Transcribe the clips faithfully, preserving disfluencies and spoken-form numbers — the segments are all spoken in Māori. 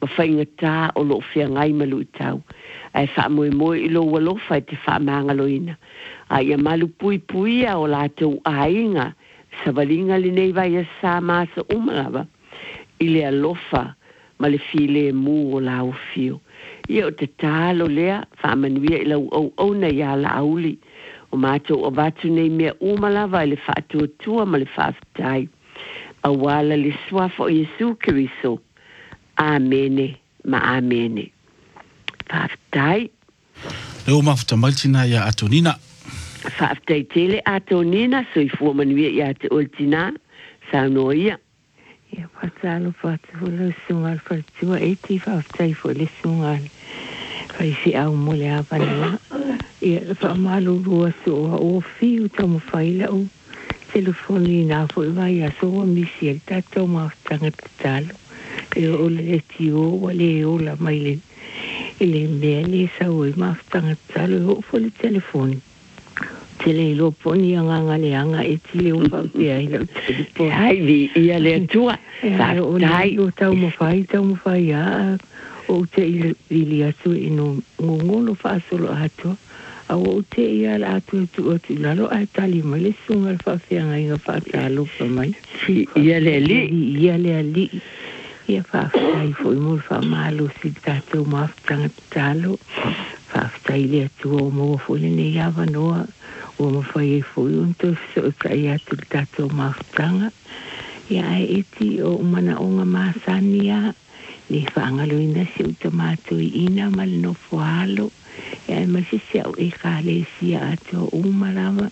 ma whainga tā o lo whia ngai malu i tau. Ai wha moe moe i lo walo whai te wha mangaloina. Ai a malu pui pui a o lātou ainga, sa walinga li nei vai a sā māsa umalawa, i le alofa ma le file mū o la ufio. Ia o te tālo lea, wha manuia i lau au au na ia la auli, o mātou o vatu nei mea umalawa i le wha atua tua ma le wha aftai. A wala le swafo o Yesu Kiriso. Amene, ma amene. Whaaftai. Leo mafuta maltina ya atonina. Whaaftai tele atonina, so i fua manuia i ate oltina, sa noia. Ia whatalo whatu le sungal whatua eti whaaftai fo le sungal. Whaisi au mole apanua. Ia whaamalu rua soa o fiu tamu whaila o. Telefoni na fo i vai a soa misi e tato maftanga tatalo. E o le ti o wale o la mai le le mea le sa o i maftanga tatalo o fo le telefoni. Tele lo poni anga anga le anga e ti le o papia i lo telefoni. Hai vi ia le tua. O le o tau mawhai, tau mawhai a o te ili atu i no ngongolo whaasolo atua. A o te ia la atu tu o tu lalo a tali mai le sunga whawhianga inga whaatalo pa mai. Ia le li. Ia le li. Ia whawhai fo i mul whamalo si tātou maftanga talo. Whawhai le atu o mo fo le ne iawa noa. O mawhai e fo i unto so kai atu tātou maftanga. Ia e eti o umana o ngā māsania. Le whaangaloina si utamato i ina mal no fualo. Ia e masi siau e kāle sia ato umarawa.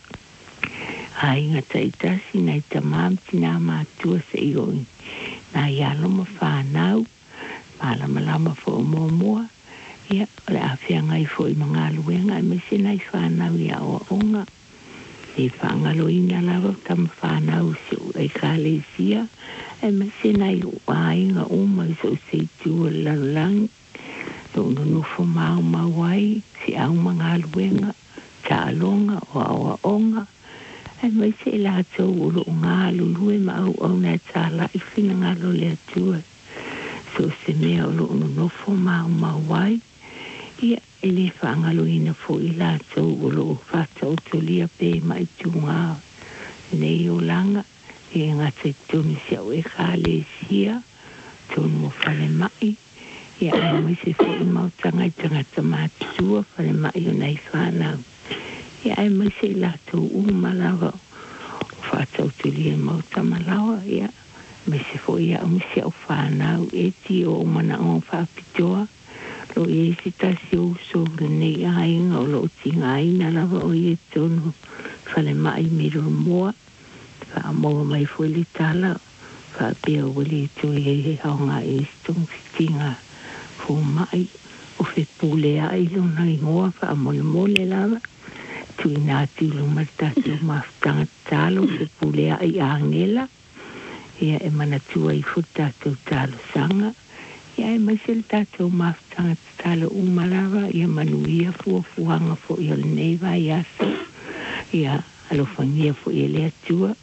A inga taitasi na i tamam tina mātua se i oi. Nā ialo ma whanau. Malama lama fo o mōmua. Ia le awhianga i fo i mga luenga. E masi na i whanau i a o onga. E whaangaloina lawa tam whanau si e kāle sia. E masi na i a inga uma i so se i tua lalang. Tono nufo mau mawai, si au mga luenga, ta alonga o awa onga. E mai se la tau uro ngā lulue ma au au na tala i whina ngā lo le atua. So se mea o lo nufo mau mawai. Ia e le whaangalo ina fo i la tau uro o whata o tolia pe mai tu ngā. Nei o langa, e ngata i tonu si au e kāle sia, tonu o whale mai. Ia ai mai se fo i mautanga i tangata mātua whare mai o nei whanau. Ia ai mai se lātou umalawa o whātau tuli e mauta malawa. Ia mai se fo i au misi au whanau e ti o umana o whapitoa. Lo i e si tasi o so nei ainga o lo tinga aina lawa o i e tonu whare mai miro moa. Wha moa mai fo li tala. Wha pia wali tu e haonga e stung tinga. Fo mai o fe pule ai lo na ingoa fa mole mole lava tu ina ti lo marta tu maftanga talo fe pule ai angela ia e mana tu ai futa tu talo sanga ia e masel tato maftanga talo umalava ia manuia fo fuanga fo ia neva ia ia alo fangia fo ia le tua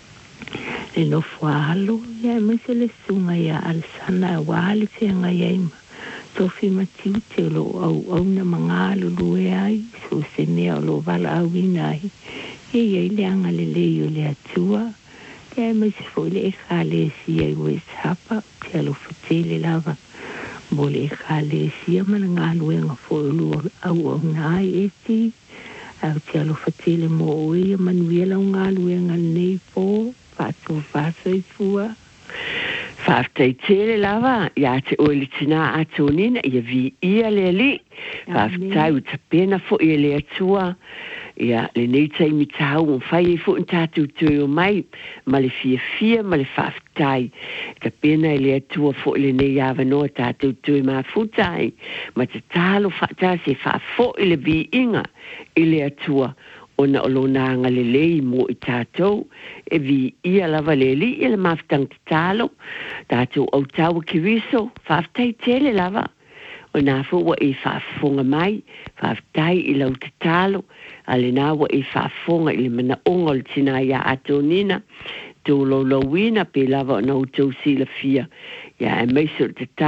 le no fualo ia masel sunga ia al sana wali senga ia tofi matiu te lo au au na mga lulue ai, so se mea lo wala au ina ai. E ia ile anga le leo le atua, e ai mai se fo le e khale si ai wes hapa, te alo fatele lava. Mo le e khale si a mana ngā luenga fo lu au au na ai e ti, au te alo fatele mo oi, manuela o ngā luenga nei po, fato fato i fua. Whaaftai tele lava, ia te oeli tina atonina, ia vi ia le li. Whaaftai uta pena fo ia le atua. Ia le nei tai mi tau, on whai e fo in tātou tui o mai, ma le fia fia, ma le whaaftai. Ta pena e le atua fo le nei awa noa tātou tui ma futai. Ma te talo whaata se whaafo i le vi inga i le atua. Ona o lona anga le lei mo i tātou, e vi ia lava le li, i le maftang te talo, tātou au taua ki riso, whaftai tele lava. O nā fua e whafonga mai, whaftai i lau te talo, a le nāwa e whafonga i le mana onga le tina ia ato nina, tō lo lo wina pe lava o nau tau sila fia, ia e meiso te talo.